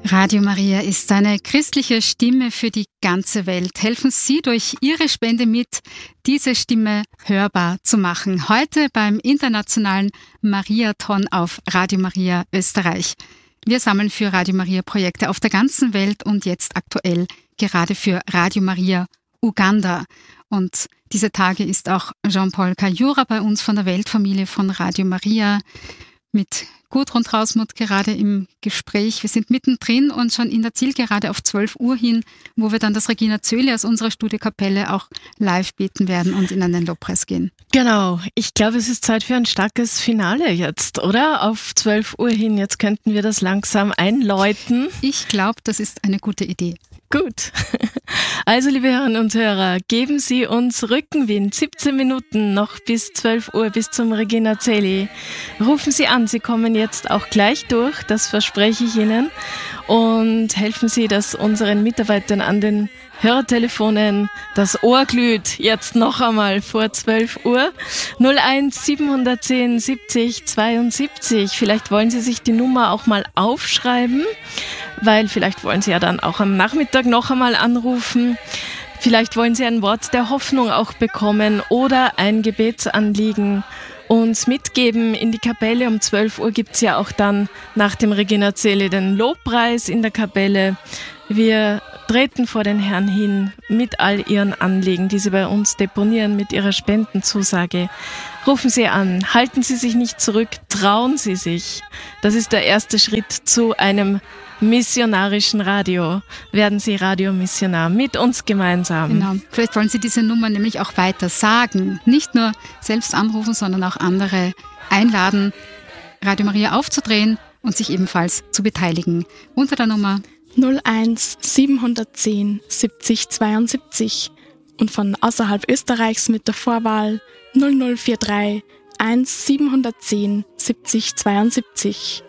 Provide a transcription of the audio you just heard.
Radio Maria ist eine christliche Stimme für die ganze Welt. Helfen Sie durch Ihre Spende mit, diese Stimme hörbar zu machen. Heute beim internationalen Mariathon auf Radio Maria Österreich. Wir sammeln für Radio Maria Projekte auf der ganzen Welt und jetzt aktuell gerade für Radio Maria Uganda. Und diese Tage ist auch Jean-Paul Kayura bei uns von der Weltfamilie von Radio Maria mit Gudrun Trausmuth gerade im Gespräch. Wir sind mittendrin und schon in der Zielgerade auf 12 Uhr hin, wo wir dann das Regina Zöli aus unserer Studiokapelle auch live beten werden und in einen Lobpreis gehen. Genau. Ich glaube, es ist Zeit für ein starkes Finale jetzt, oder? Auf 12 Uhr hin. Jetzt könnten wir das langsam einläuten. Ich glaube, das ist eine gute Idee. Gut. Also, liebe Hörerinnen und Hörer, geben Sie uns Rückenwind. 17 Minuten noch bis 12 Uhr, bis zum Regina Zöli. Rufen Sie an, Sie kommen jetzt auch gleich durch, das verspreche ich Ihnen. Und helfen Sie, dass unseren Mitarbeitern an den Hörertelefonen das Ohr glüht. Jetzt noch einmal vor 12 Uhr. 01 710 70 72. Vielleicht wollen Sie sich die Nummer auch mal aufschreiben, weil vielleicht wollen Sie ja dann auch am Nachmittag noch einmal anrufen. Vielleicht wollen Sie ein Wort der Hoffnung auch bekommen oder ein Gebetsanliegen uns mitgeben in die Kapelle. Um 12 Uhr gibt's ja auch dann nach dem Regina Zöli den Lobpreis in der Kapelle. Wir treten vor den Herrn hin mit all Ihren Anliegen, die Sie bei uns deponieren, mit Ihrer Spendenzusage. Rufen Sie an, halten Sie sich nicht zurück, trauen Sie sich. Das ist der erste Schritt zu einem missionarischen Radio. Werden Sie Radiomissionar mit uns gemeinsam. Genau. Vielleicht wollen Sie diese Nummer nämlich auch weiter sagen. Nicht nur selbst anrufen, sondern auch andere einladen, Radio Maria aufzudrehen und sich ebenfalls zu beteiligen. Unter der Nummer 01 710 70 72 und von außerhalb Österreichs mit der Vorwahl 0043 1 710 70 72.